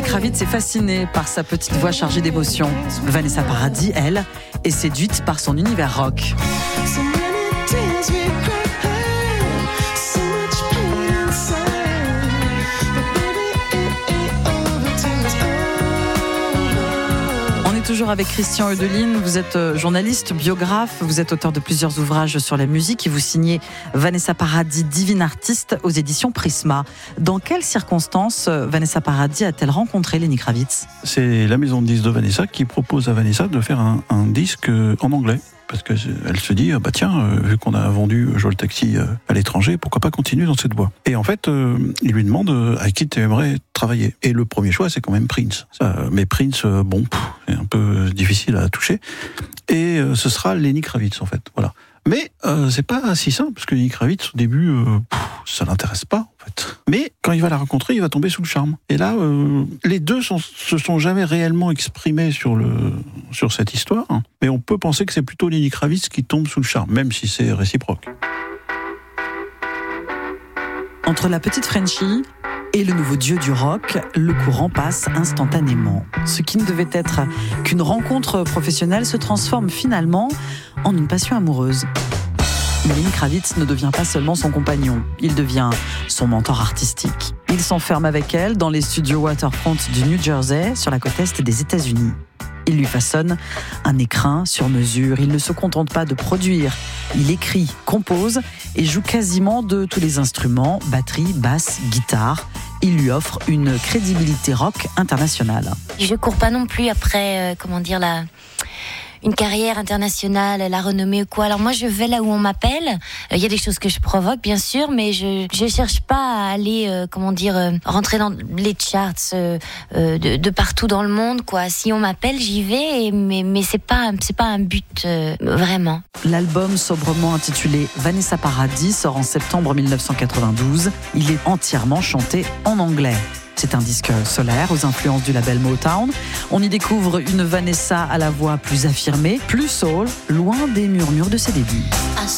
Kravitz est fascinée par sa petite voix chargée d'émotions. Vanessa Paradis, elle, est séduite par son univers rock. Toujours avec Christian Eudeline, vous êtes journaliste, biographe, vous êtes auteur de plusieurs ouvrages sur la musique et vous signez Vanessa Paradis, divine artiste aux éditions Prisma. Dans quelles circonstances Vanessa Paradis a-t-elle rencontré Lenny Kravitz ? C'est la maison de disques de Vanessa qui propose à Vanessa de faire un disque en anglais. Parce qu'elle se dit, vu qu'on a vendu Joe le Taxi à l'étranger, pourquoi pas continuer dans cette voie ? Et en fait, il lui demande avec qui tu aimerais travailler. Et le premier choix, c'est quand même Prince. Mais Prince, c'est un peu difficile à toucher. Et ce sera Lenny Kravitz, en fait. Voilà. Mais c'est pas si simple, parce que Lenny Kravitz, au début, ça l'intéresse pas, en fait. Mais quand il va la rencontrer, il va tomber sous le charme. Et là, les deux se sont jamais réellement exprimés sur cette histoire. Hein. Mais on peut penser que c'est plutôt Lenny Kravitz qui tombe sous le charme, même si c'est réciproque. Entre la petite Frenchie et le nouveau dieu du rock, le courant passe instantanément. Ce qui ne devait être qu'une rencontre professionnelle se transforme finalement en une passion amoureuse. Mais Lenny Kravitz ne devient pas seulement son compagnon, il devient son mentor artistique. Il s'enferme avec elle dans les studios Waterfront du New Jersey, sur la côte est des États-Unis. Il lui façonne un écrin sur mesure. Il ne se contente pas de produire. Il écrit, compose et joue quasiment de tous les instruments, batterie, basse, guitare. Il lui offre une crédibilité rock internationale. Je cours pas non plus après, une carrière internationale, la renommée ou quoi. Alors moi, je vais là où on m'appelle. Il y a des choses que je provoque, bien sûr, mais je cherche pas à aller, rentrer dans les charts de partout dans le monde, quoi. Si on m'appelle, j'y vais, mais c'est pas un but vraiment. L'album sobrement intitulé Vanessa Paradis sort en septembre 1992. Il est entièrement chanté en anglais. C'est un disque solaire aux influences du label Motown. On y découvre une Vanessa à la voix plus affirmée, plus soul, loin des murmures de ses débuts.